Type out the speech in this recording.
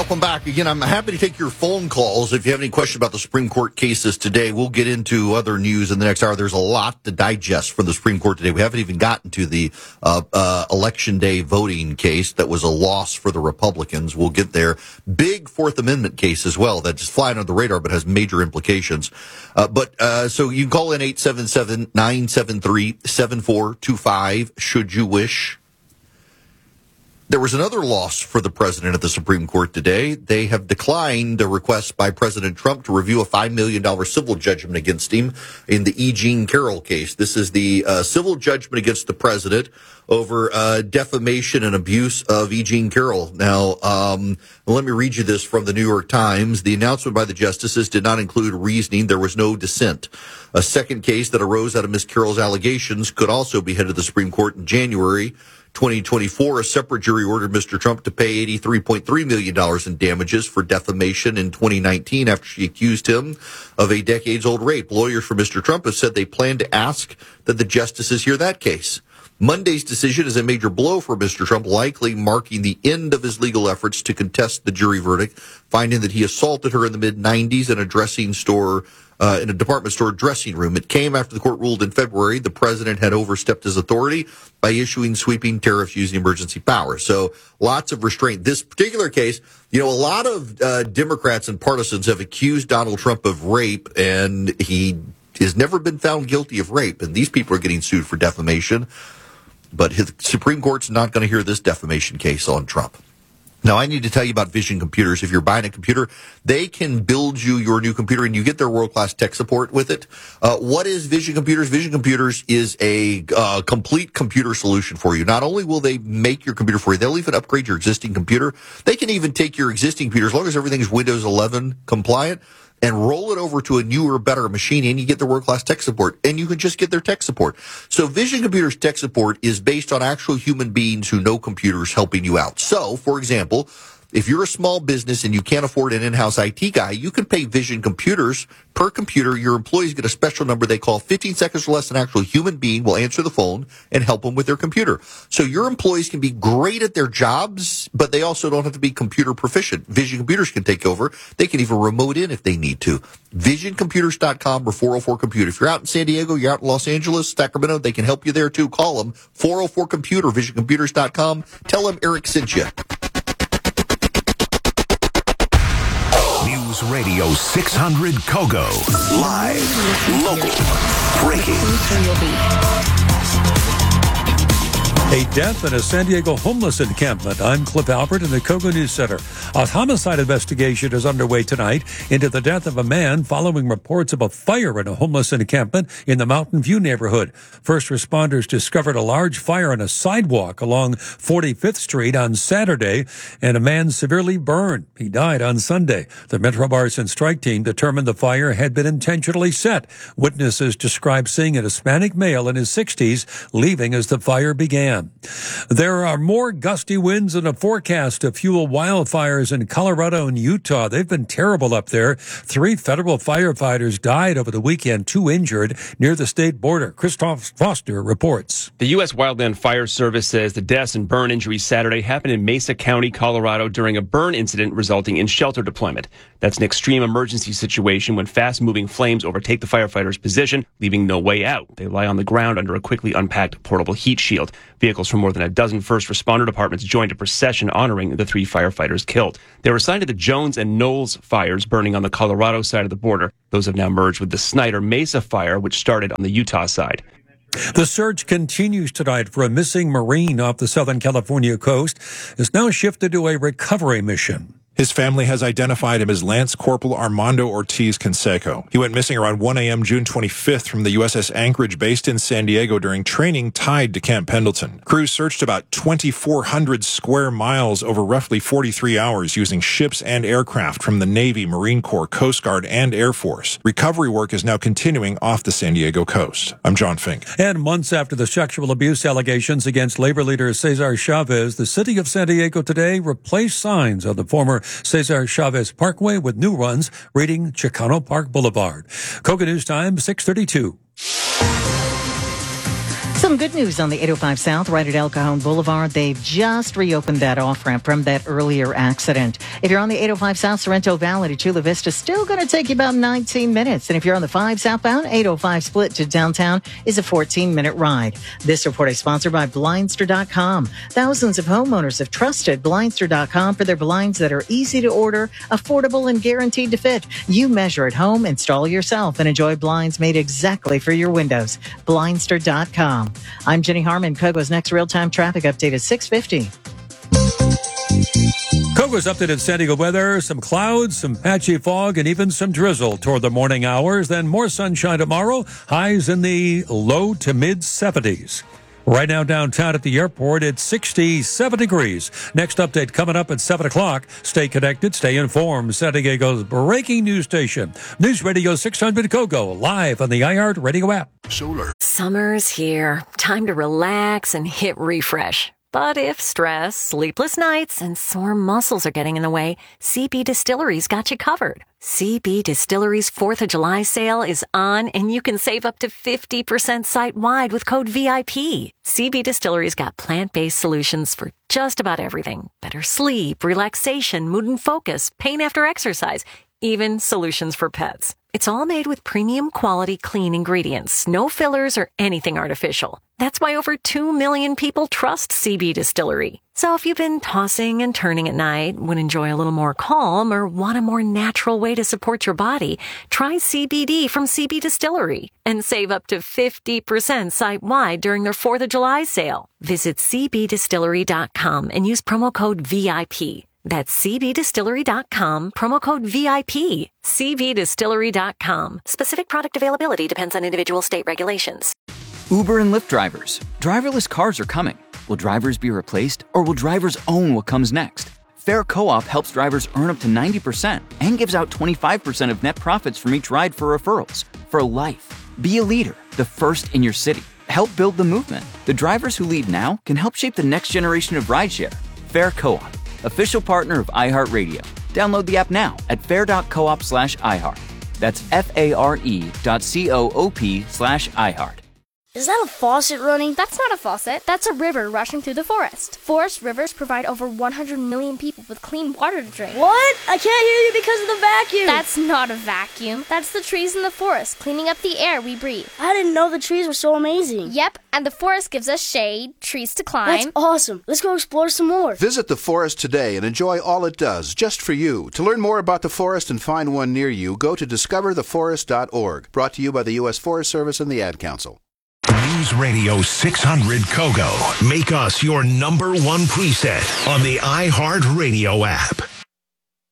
Welcome back. Again, I'm happy to take your phone calls. If you have any questions about the Supreme Court cases today, we'll get into other news in the next hour. There's a lot to digest from the Supreme Court today. We haven't even gotten to the Election Day voting case that was a loss for the Republicans. We'll get there. Big Fourth Amendment case as well that's flying under the radar but has major implications. So you can call in 877-973-7425 should you wish. There was another loss for the president at the Supreme Court today. They have declined a request by President Trump to review a $5 million civil judgment against him in the E. Jean Carroll case. This is the civil judgment against the president over defamation and abuse of E. Jean Carroll. Now, let me read you this from the New York Times. The announcement by the justices did not include reasoning. There was no dissent. A second case that arose out of Ms. Carroll's allegations could also be headed to the Supreme Court in January 2024, a separate jury ordered Mr. Trump to pay $83.3 million in damages for defamation in 2019 after she accused him of a decades-old rape. Lawyers for Mr. Trump have said they plan to ask that the justices hear that case. Monday's decision is a major blow for Mr. Trump, likely marking the end of his legal efforts to contest the jury verdict, finding that he assaulted her in the mid-'90s in a department store dressing room. It came after the court ruled in February the president had overstepped his authority by issuing sweeping tariffs using emergency power. So lots of restraint. This particular case, a lot of Democrats and partisans have accused Donald Trump of rape, and he has never been found guilty of rape. And these people are getting sued for defamation. But his Supreme Court's not going to hear this defamation case on Trump. Now, I need to tell you about Vision Computers. If you're buying a computer, they can build you your new computer, and you get their world-class tech support with it. What is Vision Computers? Vision Computers is a complete computer solution for you. Not only will they make your computer for you, they'll even upgrade your existing computer. They can even take your existing computer, as long as everything's Windows 11 compliant, and roll it over to a newer, better machine, and you get their world-class tech support. And you can just get their tech support. So Vision Computers tech support is based on actual human beings who know computers helping you out. So, for example, if you're a small business and you can't afford an in-house IT guy, you can pay Vision Computers per computer. Your employees get a special number they call 15 seconds or less. An actual human being will answer the phone and help them with their computer. So your employees can be great at their jobs, but they also don't have to be computer proficient. Vision Computers can take over. They can even remote in if they need to. VisionComputers.com or 404-COMPUTER. If you're out in San Diego, you're out in Los Angeles, Sacramento, they can help you there too. Call them, 404-COMPUTER, VisionComputers.com. Tell them Eric sent you. News Radio 600 Kogo. Live, local, breaking. A death in a San Diego homeless encampment. I'm Cliff Albert in the Kogo News Center. A homicide investigation is underway tonight into the death of a man following reports of a fire in a homeless encampment in the Mountain View neighborhood. First responders discovered a large fire on a sidewalk along 45th Street on Saturday, and a man severely burned. He died on Sunday. The Metro Arson Strike Team determined the fire had been intentionally set. Witnesses described seeing a Hispanic male in his 60s leaving as the fire began. There are more gusty winds in a forecast to fuel wildfires in Colorado and Utah. They've been terrible up there. 3 federal firefighters died over the weekend, 2 injured near the state border. Christoph Foster reports. The U.S. Wildland Fire Service says the deaths and burn injuries Saturday happened in Mesa County, Colorado during a burn incident resulting in shelter deployment. That's an extreme emergency situation when fast-moving flames overtake the firefighters' position, leaving no way out. They lie on the ground under a quickly unpacked portable heat shield. Vehicles from more than a dozen first responder departments joined a procession honoring the 3 firefighters killed. They were assigned to the Jones and Knowles fires burning on the Colorado side of the border. Those have now merged with the Snyder Mesa fire, which started on the Utah side. The search continues tonight for a missing Marine off the Southern California coast. It's now shifted to a recovery mission. His family has identified him as Lance Corporal Armando Ortiz Canseco. He went missing around 1 a.m. June 25th from the USS Anchorage based in San Diego during training tied to Camp Pendleton. Crews searched about 2,400 square miles over roughly 43 hours using ships and aircraft from the Navy, Marine Corps, Coast Guard, and Air Force. Recovery work is now continuing off the San Diego coast. I'm John Fink. And months after the sexual abuse allegations against labor leader Cesar Chavez, the city of San Diego today replaced signs on the former Cesar Chavez Parkway with new ones reading Chicano Park Boulevard. Kogo News Time, 6:32. So some good news on the 805 South right at El Cajon Boulevard. They've just reopened that off-ramp from that earlier accident. If you're on the 805 South Sorrento Valley to Chula Vista, still going to take you about 19 minutes. And if you're on the 5 southbound, 805 split to downtown is a 14-minute ride. This report is sponsored by Blindster.com. Thousands of homeowners have trusted Blindster.com for their blinds that are easy to order, affordable, and guaranteed to fit. You measure at home, install yourself, and enjoy blinds made exactly for your windows. Blindster.com. I'm Jenny Harmon. Kogo's next real-time traffic update is 6:50. Kogo's updated San Diego weather, some clouds, some patchy fog, and even some drizzle toward the morning hours. Then more sunshine tomorrow, highs in the low to mid-70s. Right now downtown at the airport, it's 67 degrees. Next update coming up at 7 o'clock. Stay connected, stay informed. San Diego's breaking news station. News Radio 600 Kogo, live on the iHeart Radio app. Solar. Summer's here. Time to relax and hit refresh. But if stress, sleepless nights, and sore muscles are getting in the way, CB Distillery's got you covered. CB Distillery's 4th of July sale is on, and you can save up to 50% site-wide with code VIP. CB Distillery's got plant-based solutions for just about everything. Better sleep, relaxation, mood and focus, pain after exercise, even solutions for pets. It's all made with premium quality clean ingredients, no fillers or anything artificial. That's why over 2 million people trust CB Distillery. So if you've been tossing and turning at night, would enjoy a little more calm, or want a more natural way to support your body, try CBD from CB Distillery and save up to 50% site-wide during their 4th of July sale. Visit cbdistillery.com and use promo code VIP. That's cbdistillery.com, promo code VIP. cbdistillery.com. Specific product availability depends on individual state regulations. Uber and Lyft drivers. Driverless cars are coming. Will drivers be replaced, or will drivers own what comes next? Fair Co-op helps drivers earn up to 90% and gives out 25% of net profits from each ride for referrals. For life. Be a leader, the first in your city. Help build the movement. The drivers who lead now can help shape the next generation of rideshare. Fair Co-op. Official partner of iHeartRadio. Download the app now at fair.coop/iHeart. That's FARE.coop/iHeart. Is that a faucet running? That's not a faucet. That's a river rushing through the forest. Forest rivers provide over 100 million people with clean water to drink. What? I can't hear you because of the vacuum. That's not a vacuum. That's the trees in the forest cleaning up the air we breathe. I didn't know the trees were so amazing. Yep, and the forest gives us shade, trees to climb. That's awesome. Let's go explore some more. Visit the forest today and enjoy all it does, just for you. To learn more about the forest and find one near you, go to discovertheforest.org. Brought to you by the U.S. Forest Service and the Ad Council. News Radio 600 Kogo. Make us your #1 preset on the iHeart Radio app.